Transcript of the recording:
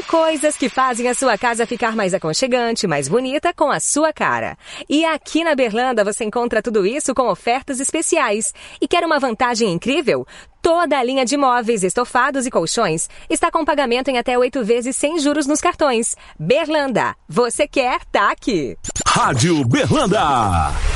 coisas que fazem a sua casa ficar mais aconchegante, mais bonita, com a sua cara. E aqui na Berlanda você encontra tudo isso com ofertas especiais. E quer uma vantagem incrível? Toda a linha de móveis, estofados e colchões está com pagamento em até 8 vezes sem juros nos cartões. Berlanda, você quer, tá aqui. Rádio Berlanda.